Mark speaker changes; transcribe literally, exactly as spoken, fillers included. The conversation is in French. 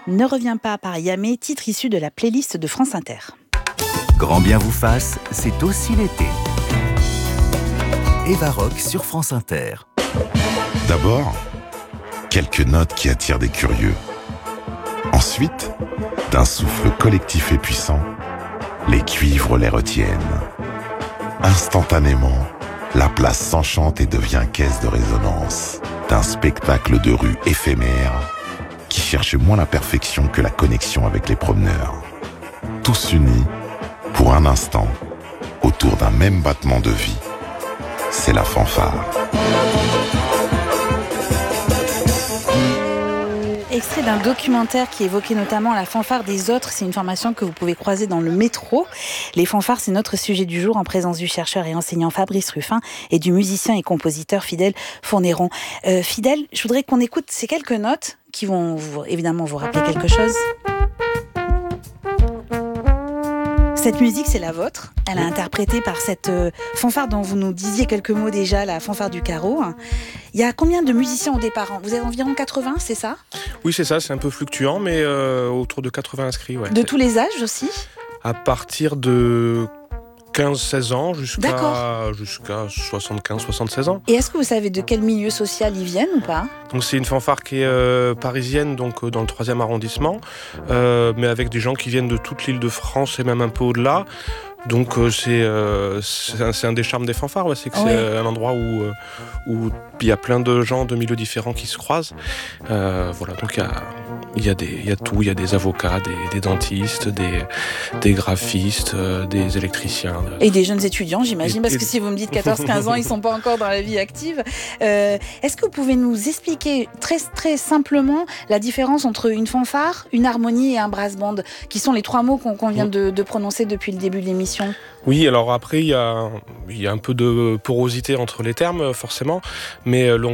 Speaker 1: Ne reviens pas par Yamé, titre issu de la playlist de France Inter.
Speaker 2: Grand bien vous fasse, c'est aussi l'été. Eva Rock sur France Inter.
Speaker 3: D'abord, quelques notes qui attirent des curieux. Ensuite, d'un souffle collectif et puissant, les cuivres les retiennent. Instantanément, la place s'enchante et devient caisse de résonance d'un spectacle de rue éphémère qui cherche moins la perfection que la connexion avec les promeneurs. Tous unis, pour un instant, autour d'un même battement de vie. C'est la fanfare.
Speaker 1: Extrait d'un documentaire qui évoquait notamment la fanfare des autres. C'est une formation que vous pouvez croiser dans le métro. Les fanfares, c'est notre sujet du jour en présence du chercheur et enseignant Fabrice Ruffin et du musicien et compositeur Fidèle Fournéron. Euh, Fidèle, je voudrais qu'on écoute ces quelques notes qui vont vous, évidemment vous rappeler quelque chose. Cette musique, c'est la vôtre. Elle est interprétée par cette euh, fanfare dont vous nous disiez quelques mots déjà, la fanfare du carreau. Il y a combien de musiciens au départ ? Vous avez environ quatre-vingts, c'est ça ?
Speaker 4: Oui, c'est ça, c'est un peu fluctuant, mais euh, autour de quatre-vingts inscrits. Ouais.
Speaker 1: De tous les âges aussi ?
Speaker 4: À partir de quinze seize ans jusqu'à, jusqu'à soixante-quinze soixante-seize ans.
Speaker 1: Et est-ce que vous savez de quel milieu social ils viennent ou pas ?
Speaker 4: Donc c'est une fanfare qui est euh, parisienne, donc euh, dans le troisième arrondissement, euh, mais avec des gens qui viennent de toute l'île de France et même un peu au-delà. Donc euh, c'est, euh, c'est, un, c'est un des charmes des fanfares, ouais, c'est que ouais. c'est un endroit où euh, où il y a plein de gens de milieux différents qui se croisent. Euh, voilà, donc il y a il y a des il y a tout, il y a des avocats, des, des dentistes, des des graphistes, euh, des électriciens.
Speaker 1: Et des jeunes étudiants, j'imagine, et, parce et... que si vous me dites quatorze quinze ans, ils sont pas encore dans la vie active. Euh, est-ce que vous pouvez nous expliquer très très simplement la différence entre une fanfare, une harmonie et un brass band, qui sont les trois mots qu'on, qu'on vient de, de prononcer depuis le début de l'émission?
Speaker 4: Oui, alors après, il y a, il y a un peu de porosité entre les termes, forcément, mais